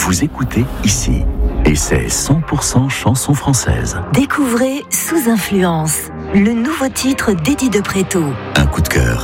Vous écoutez ici. Et c'est 100% chansons françaises. Découvrez Sous Influence, le nouveau titre d'Eddie de Pretto. Un coup de cœur